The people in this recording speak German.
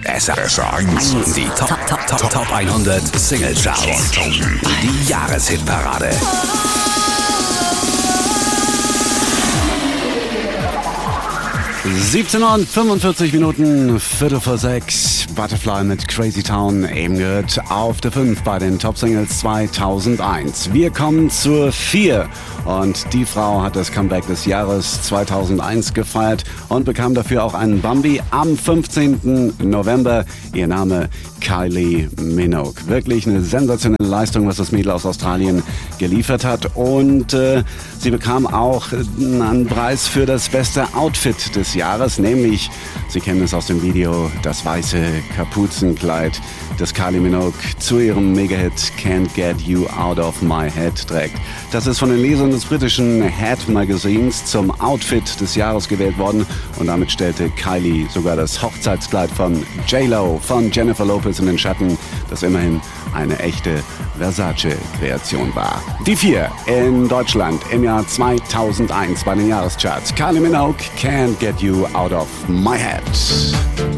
SR1. Die Top 100 Single Charts. Die Jahreshitparade. (17:45), Viertel vor 6, Butterfly mit Crazy Town, eben gehört auf der 5 bei den Top Singles 2001. Wir kommen zur 4 und die Frau hat das Comeback des Jahres 2001 gefeiert und bekam dafür auch einen Bambi am 15. November. Ihr Name Kylie Minogue. Wirklich eine sensationelle Leistung, was das Mädel aus Australien geliefert hat. Und sie bekam auch einen Preis für das beste Outfit des Jahres, nämlich, Sie kennen es aus dem Video, das weiße Kapuzenkleid, das Kylie Minogue zu ihrem Megahit Can't Get You Out of My Head trägt. Das ist von den Lesern des britischen Head Magazins zum Outfit des Jahres gewählt worden und damit stellte Kylie sogar das Hochzeitskleid von J-Lo, von Jennifer Lopez in den Schatten, das immerhin eine echte Versace-Kreation war. Die 4 in Deutschland im Jahr 2001 bei den Jahrescharts. Kylie Minogue, Can't Get You Out of My Head.